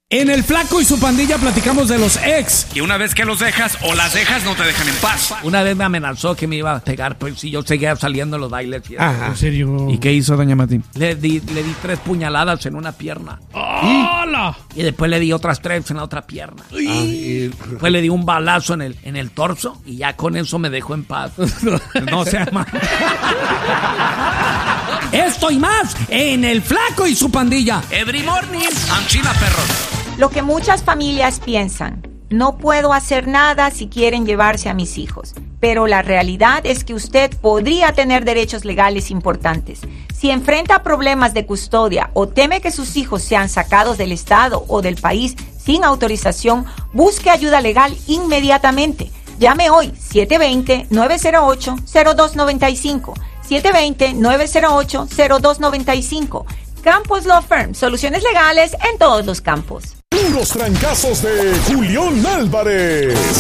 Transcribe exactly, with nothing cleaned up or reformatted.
En El Flaco y su pandilla platicamos de los ex. Que una vez que los dejas o las dejas no te dejan en paz. Una vez me amenazó que me iba a pegar, pues si yo seguía saliendo en los bailes. Ah, ¿en serio? ¿Y qué hizo, doña Mati? Le di, le di tres puñaladas en una pierna. ¡Hola! Y después le di otras tres en la otra pierna. Ah, y después le di un balazo en el, en el torso y ya con eso me dejó en paz. No sea mal. Esto y más en El Flaco y su pandilla. Every morning, Anchina perros. Lo que muchas familias piensan, no puedo hacer nada si quieren llevarse a mis hijos, pero la realidad es que usted podría tener derechos legales importantes. Si enfrenta problemas de custodia o teme que sus hijos sean sacados del estado o del país sin autorización, busque ayuda legal inmediatamente. Llame hoy siete dos cero, nueve cero ocho, cero dos nueve cinco, siete dos cero, nueve cero ocho, cero dos nueve cinco. Campos Law Firm, soluciones legales en todos los campos. Los trancazos de Julián Álvarez.